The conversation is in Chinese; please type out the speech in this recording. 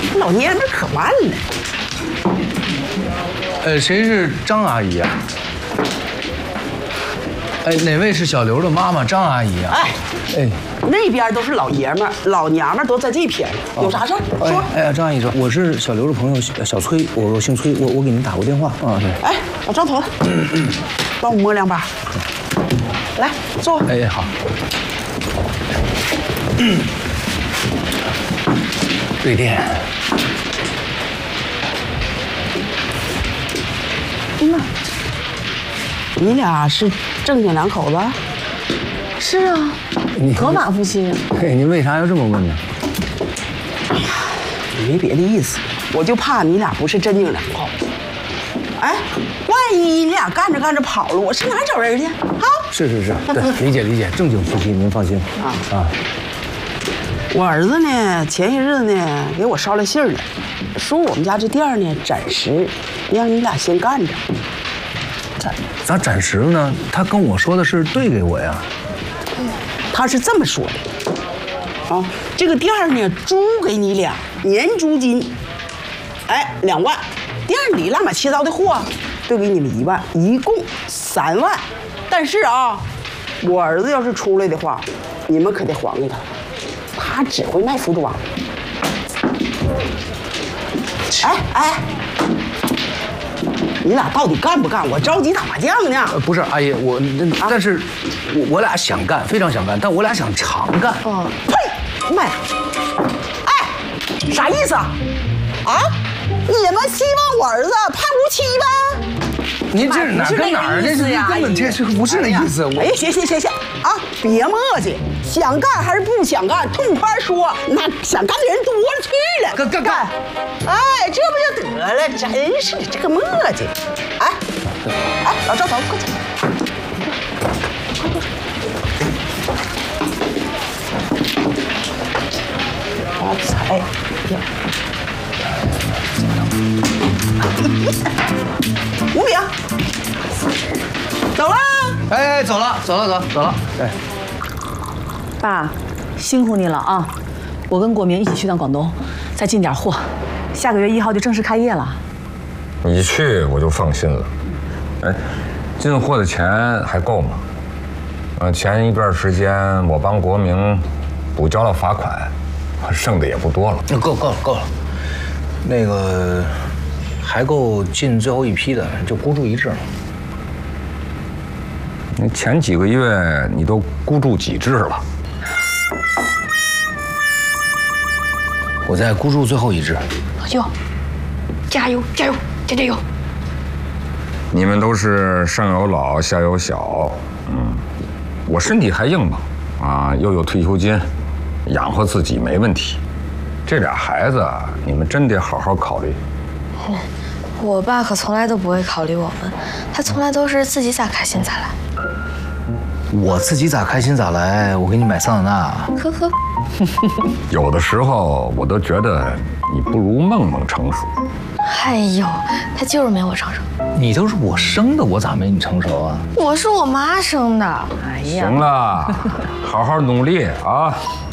老娘们可慢了。 谁是张阿姨啊？哪位是小刘的妈妈张阿姨啊？ 那边都是老爷们儿，老娘们儿都在这边。有啥事儿说？ 张阿姨说，我是小刘的朋友小崔，我姓崔，我给您打过电话啊。对。 老张头，帮我摸2把。来，坐。 好。对电。你俩是正经2口子？ 是啊，合法夫妻。 您为啥要这么问呢？ 没别的意思，我就怕你俩不是真经2口。万一你俩干着干着跑了，我上哪找人去啊？ 是，对，理解，正经夫妻，您放心啊。 我儿子呢，前些日子呢给我捎来信了，说我们家这店呢暂时让你俩先干着。 咋暂时呢？他跟我说的是兑给我呀。 他是这么说的，这个店呢租给你俩，年租金，2万，店里乱七糟的货兑给你们1万，一共3万。但是我儿子要是出来的话，你们可得还给他，他只会卖服装。你俩到底干不干？我着急打麻将呢。 不是阿姨，但是我俩想干，非常想干，但我俩想长干。 呸！妈呀！啥意思啊？你们希望我儿子判无期呗？ 您这哪跟哪儿？这是根本这不是那意思。 行别磨叽，想干还是不想干，痛快说。那想干的人多了去了。干！这不就得了？真是这个磨叽。老赵头，快走！发财呀！5饼，走了。 走了。 爸，辛苦你了啊！我跟国明一起去趟广东，再进点货，下个月1号就正式开业了。 你去我就放心了。进货的钱还够吗？前一段时间我帮国明补交了罚款，剩的也不多了。 够了。那个还够进最后一批的，就孤注一掷了。 你前几个月你都孤注几掷了？ 我在孤注最后一掷。 加油！ 你们都是上有老下有小，我身体还硬吧，又有退休金，养活自己没问题。这俩孩子你们真得好好考虑。 我爸可从来都不会考虑我们，他从来都是自己咋开心咋来。 我自己咋开心咋来，我给你买桑塔纳。 呵呵。 有的时候我都觉得你不如梦梦成熟。 哎呦，他就是没我成熟。 你都是我生的，我咋没你成熟啊？ 我是我妈生的。 哎呀， 行了，好好努力啊！